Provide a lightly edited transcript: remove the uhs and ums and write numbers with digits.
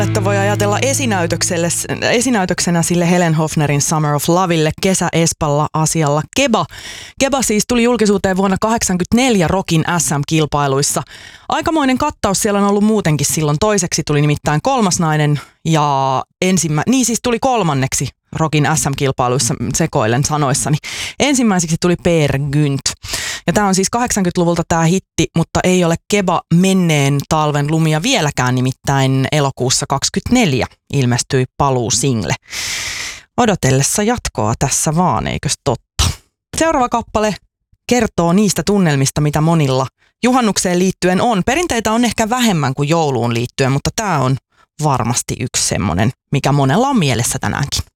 Että voi ajatella esinäytöksenä sille Helen Hofnerin Summer of Lovelle kesä-espalla asialla Keba. Keba siis tuli julkisuuteen vuonna 1984 Rockin SM-kilpailuissa. Aikamoinen kattaus siellä on ollut muutenkin silloin. Toiseksi tuli nimittäin Kolmas nainen ja tuli kolmanneksi Rockin SM-kilpailuissa, sekoilen sanoissani. Ensimmäiseksi tuli Peer Gynt. Ja tämä on siis 80-luvulta tämä hitti, mutta ei ole Keba menneen talven lumia vieläkään, nimittäin elokuussa 2024 ilmestyi paluusingle. Odotellessa jatkoa tässä vaan, eikös totta? Seuraava kappale kertoo niistä tunnelmista, mitä monilla juhannukseen liittyen on. Perinteitä on ehkä vähemmän kuin jouluun liittyen, mutta tämä on varmasti yksi semmoinen, mikä monella on mielessä tänäänkin.